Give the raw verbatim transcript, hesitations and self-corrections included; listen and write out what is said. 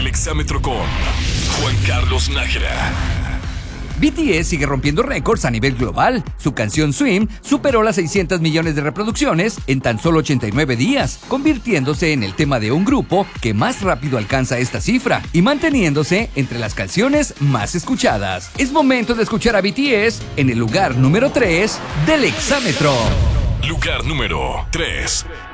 Exámetro con Juan Carlos Nájera. B T S sigue rompiendo récords a nivel global. Su canción Swim superó las seiscientos millones de reproducciones en tan solo ochenta y nueve días, convirtiéndose en el tema de un grupo que más rápido alcanza esta cifra y manteniéndose entre las canciones más escuchadas. Es momento de escuchar a B T S en el lugar número tres del Exámetro. Lugar número tres.